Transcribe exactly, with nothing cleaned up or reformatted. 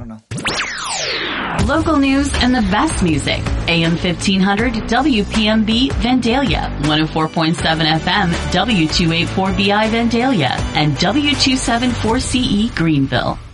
don't know. Local news and the best music. A M fifteen hundred W P M B Vandalia, one oh four point seven F M W two eighty-four B I Vandalia, and W two seventy-four C E Greenville.